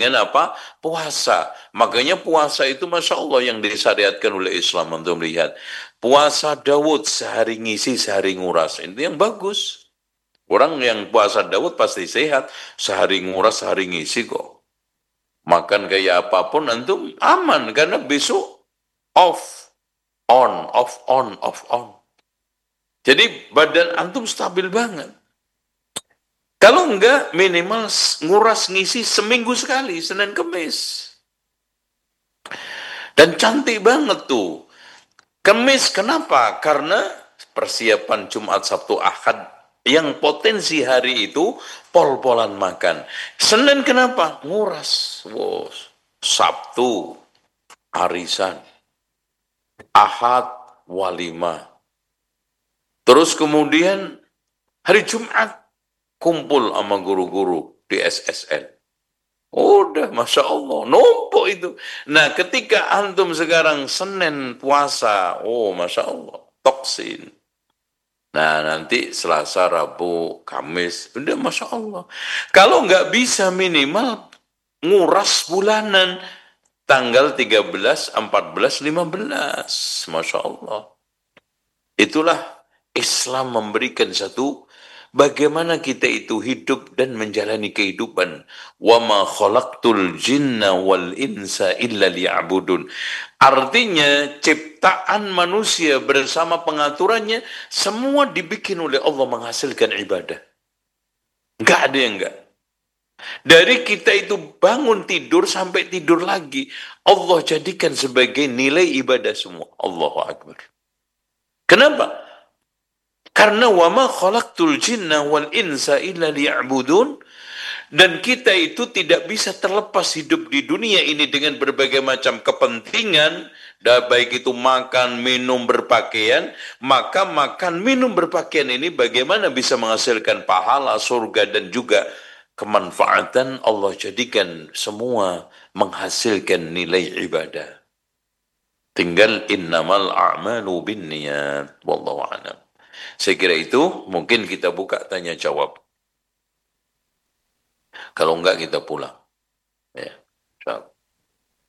dengan apa? Puasa. Makanya puasa itu Masya Allah yang disyariatkan oleh Islam untuk melihat. Puasa Daud sehari ngisi, sehari nguras. Itu yang bagus. Orang yang puasa Daud pasti sehat. Sehari nguras, sehari ngisi kok. Makan kayak apapun antum aman. Karena besok off. On, off, on, off, on. Jadi badan antum stabil banget. Kalau enggak, minimal nguras ngisi seminggu sekali, Senin Kemis. Dan cantik banget tuh. Kemis kenapa? Karena persiapan Jumat, Sabtu, Ahad yang potensi hari itu pol-polan makan. Senin kenapa? Nguras. Wow. Sabtu, arisan. Ahad, walimah. Terus kemudian hari Jumat kumpul sama guru-guru di SSN. Udah, Masya Allah, numpuk itu. Nah, ketika antum sekarang Senin puasa, oh Masya Allah, toksin. Nah, nanti Selasa, Rabu, Kamis, udah Masya Allah. Kalau nggak bisa minimal nguras bulanan, tanggal 13, 14, 15. Masya Allah. Itulah Islam memberikan satu bagaimana kita itu hidup dan menjalani kehidupan. Wa ma khalaqtul jinna wal insa illa liya'budun. Artinya ciptaan manusia bersama pengaturannya semua dibikin oleh Allah menghasilkan ibadah. Enggak ada yang enggak. Dari kita itu bangun tidur sampai tidur lagi, Allah jadikan sebagai nilai ibadah semua. Allahu Akbar. Kenapa? Karena wama khalaqtul jinna wal insa illa liya'budun, dan kita itu tidak bisa terlepas hidup di dunia ini dengan berbagai macam kepentingan, baik itu makan, minum, berpakaian. Maka makan, minum, berpakaian ini bagaimana bisa menghasilkan pahala, surga, dan juga kemanfaatan. Allah jadikan semua menghasilkan nilai ibadah. Tinggal innamal a'malu binniyat wallahu a'lam. Saya kira itu mungkin kita buka tanya jawab. Kalau enggak kita pulang.